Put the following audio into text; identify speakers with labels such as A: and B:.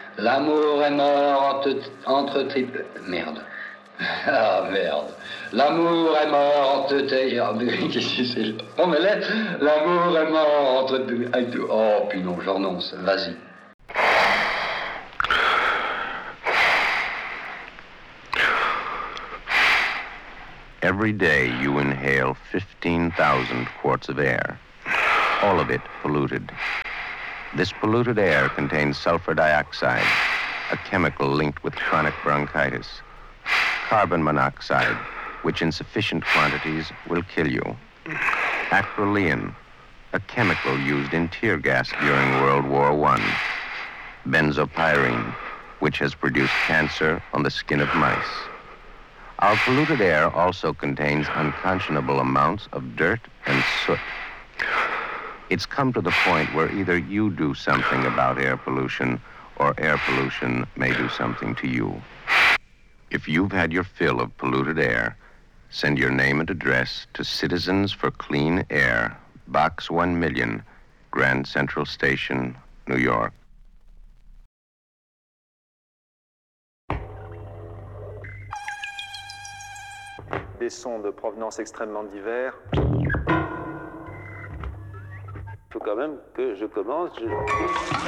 A: L'amour est mort entre tripes. Merde. Ah merde. L'amour est mort entre qu'est-ce que c'est? Oh mais là, l'amour est mort entre. Oh puis non, je renonce. Vas-y.
B: Every day you inhale 15,000 quarts of air, all of it polluted. This polluted air contains sulfur dioxide, a chemical linked with chronic bronchitis, carbon monoxide, which in sufficient quantities will kill you, acrolein, a chemical used in tear gas during World War I, benzopyrene, which has produced cancer on the skin of mice. Our polluted air also contains unconscionable amounts of dirt and soot. It's come to the point where either you do something about air pollution or air pollution may do something to you. If you've had your fill of polluted air, send your name and address to Citizens for Clean Air, Box 1 Million, Grand Central Station, New York.
C: Des sons de provenance extrêmement divers. Il faut quand même que je commence.